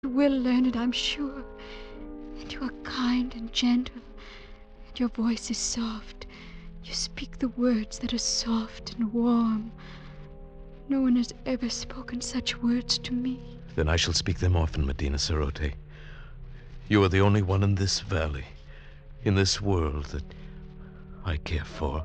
You will learn it, I'm sure. And you are kind and gentle, and your voice is soft. You speak the words that are soft and warm. No one has ever spoken such words to me. Then I shall speak them often, Medina Sarote. You are the only one in this valley, in this world, that I care for.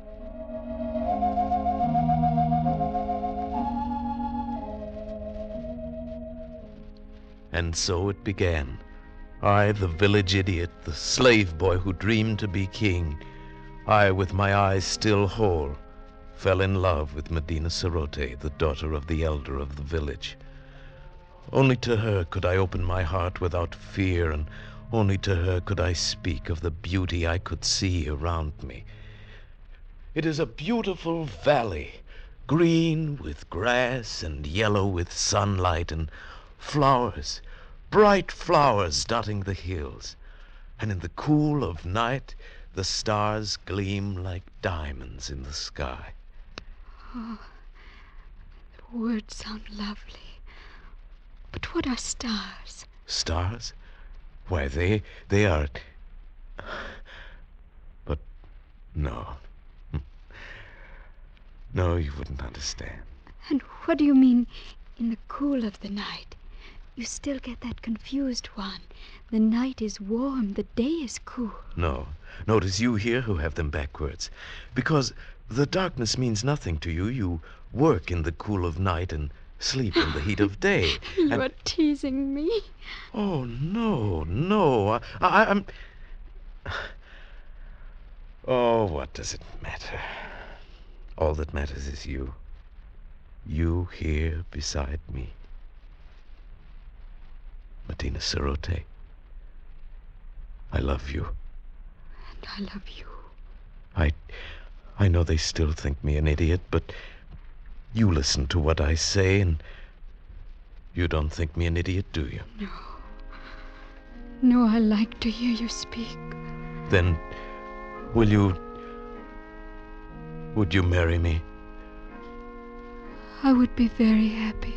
And so it began. I, the village idiot, the slave boy who dreamed to be king, I, with my eyes still whole, fell in love with Medina Sarote, the daughter of the elder of the village. Only to her could I open my heart without fear, and only to her could I speak of the beauty I could see around me. It is a beautiful valley, green with grass and yellow with sunlight, and flowers, bright flowers dotting the hills. And in the cool of night, the stars gleam like diamonds in the sky. Oh, the words sound lovely. But what are stars? Stars? Why, they are... But no. No, you wouldn't understand. And what do you mean, in the cool of the night? You still get that confused one. The night is warm, the day is cool. No, it is you here who have them backwards. Because the darkness means nothing to you. You work in the cool of night and sleep in the heat of day. You are teasing me. Oh, no. I'm... Oh, what does it matter? All that matters is you. You here beside me. Medina Sarote, I love you. And I love you. I know they still think me an idiot, but you listen to what I say, and you don't think me an idiot, do you? No. No, I like to hear you speak. Then, would you marry me? I would be very happy.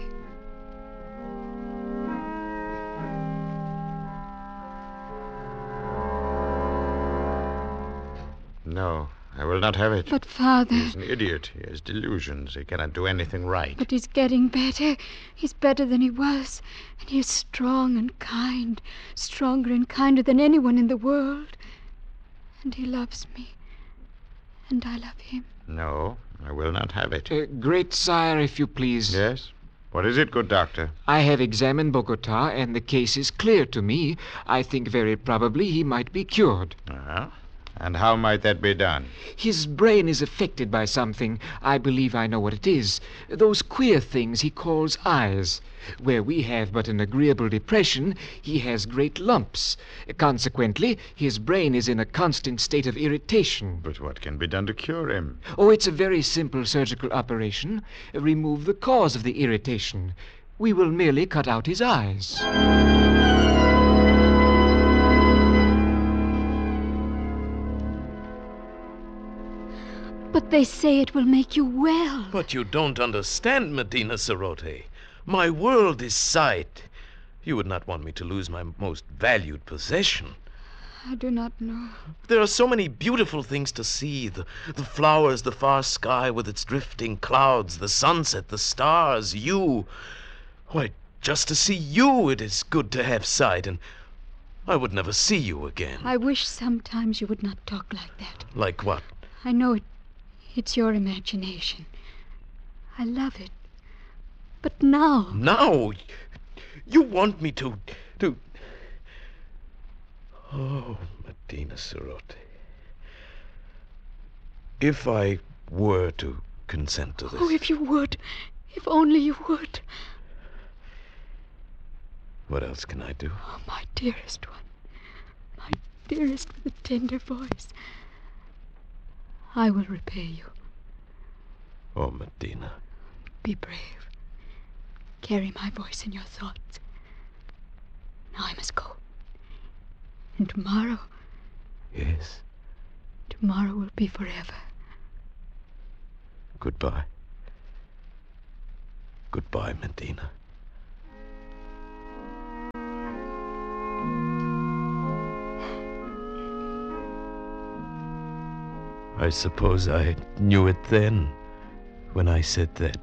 No, I will not have it. But, Father... He's an idiot. He has delusions. He cannot do anything right. But he's getting better. He's better than he was. And he is strong and kind. Stronger and kinder than anyone in the world. And he loves me. And I love him. No, I will not have it. Great sire, if you please. Yes? What is it, good doctor? I have examined Bogota, and the case is clear to me. I think very probably he might be cured. And how might that be done? His brain is affected by something. I believe I know what it is. Those queer things he calls eyes. Where we have but an agreeable depression, he has great lumps. Consequently, his brain is in a constant state of irritation. But what can be done to cure him? Oh, it's a very simple surgical operation. Remove the cause of the irritation. We will merely cut out his eyes. But they say it will make you well. But you don't understand, Medina Sarote. My world is sight. You would not want me to lose my most valued possession. I do not know. There are so many beautiful things to see. The flowers, the far sky with its drifting clouds, the sunset, the stars, you. Why, just to see you it is good to have sight, and I would never see you again. I wish sometimes you would not talk like that. Like what? I know it's your imagination. I love it. But now... Now? You want me to... Oh, Medina Sarote. If I were to consent to this... Oh, if you would. If only you would. What else can I do? Oh, my dearest one. My dearest with a tender voice. I will repay you. Oh, Medina. Be brave. Carry my voice in your thoughts. Now I must go. And tomorrow... Yes? Tomorrow will be forever. Goodbye. Goodbye, Medina. I suppose I knew it then, when I said that.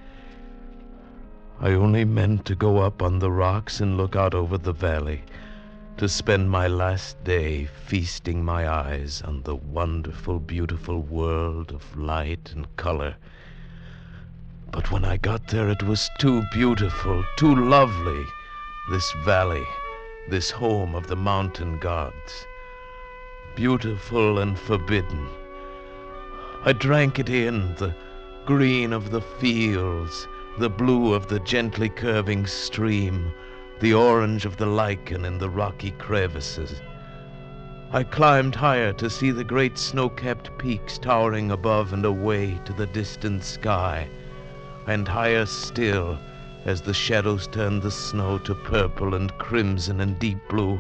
I only meant to go up on the rocks and look out over the valley, to spend my last day feasting my eyes on the wonderful, beautiful world of light and color. But when I got there, it was too beautiful, too lovely, this valley, this home of the mountain gods. Beautiful and forbidden. I drank it in, the green of the fields, the blue of the gently curving stream, the orange of the lichen in the rocky crevices. I climbed higher to see the great snow-capped peaks towering above and away to the distant sky, and higher still as the shadows turned the snow to purple and crimson and deep blue.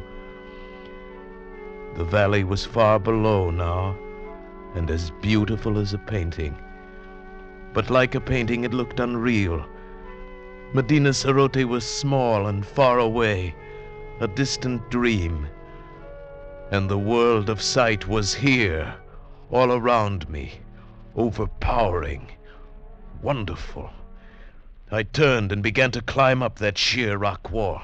The valley was far below now, and as beautiful as a painting. But like a painting, it looked unreal. Medina Sarote was small and far away, a distant dream. And the world of sight was here, all around me, overpowering, wonderful. I turned and began to climb up that sheer rock wall.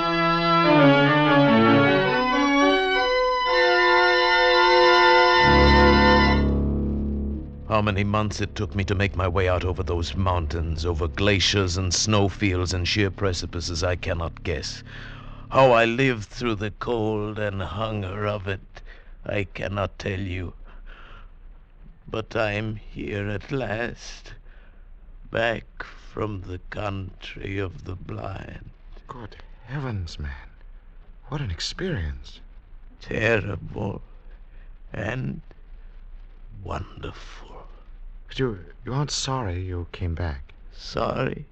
How many months it took me to make my way out over those mountains, over glaciers and snowfields and sheer precipices, I cannot guess. How I lived through the cold and hunger of it, I cannot tell you. But I'm here at last, back from the country of the blind. Good heavens, man. What an experience. Terrible and wonderful. But you aren't sorry you came back. Sorry.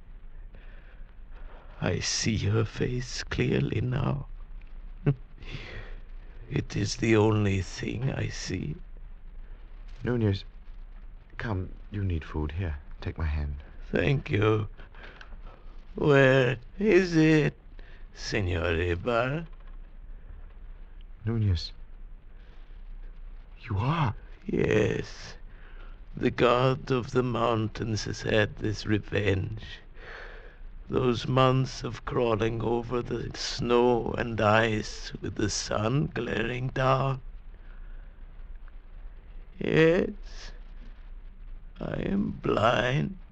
I see her face clearly now. It is the only thing I see. Nunez, come, you need food. Here, take my hand. Thank you. Where is it, Senor Ibar? Nunez, you are. Yes. The god of the mountains has had this revenge. Those months of crawling over the snow and ice with the sun glaring down. Yes, I am blind.